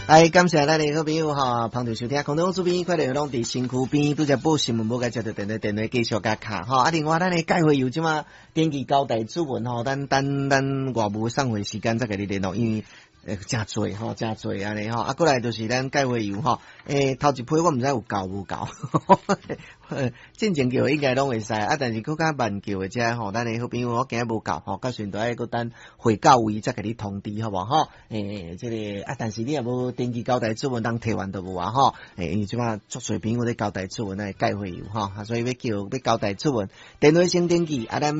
感謝咱的好朋友哈，旁度收聽空中主編，快樂攏佇身軀邊，拄則報新聞，無甲接到電話繼續甲卡哈。啊，另外咱的介會有即馬登記交代主文吼，咱外務送貨時間再甲你聯絡，因為誠濟吼，誠濟安尼吼。啊，過來就是咱介會有吼，頭一批我毋知有夠無夠，正經叫應該攏會使，啊，但是佫較慢叫的遮吼，咱的好朋友我今日無夠吼，到時陣愛佫等會到位再甲你通知，好無吼？這個啊，但是你也無登記交代主文，人摕完都無啊吼。因為即馬足儕朋友咧交代主文，介會有吼，所以要交代主文，電話先登記，啊，咱。